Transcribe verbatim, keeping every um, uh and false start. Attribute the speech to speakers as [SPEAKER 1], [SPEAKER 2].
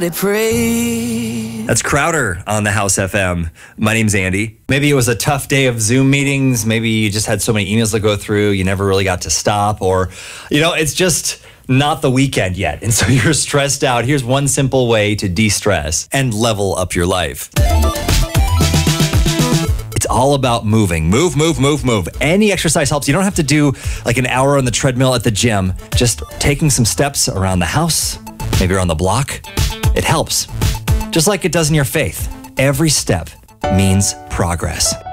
[SPEAKER 1] They pray.
[SPEAKER 2] That's Crowder on the House F M. My name's Andy. Maybe it was a tough day of Zoom meetings. Maybe you just had so many emails to go through. You never really got to stop. Or, you know, it's just not the weekend yet. And so you're stressed out. Here's one simple way to de-stress and level up your life. It's all about moving. Move, move, move, move. Any exercise helps. You don't have to do like an hour on the treadmill at the gym. Just taking some steps around the house, maybe around the block. It helps. Just like it does in your faith. Every step means progress.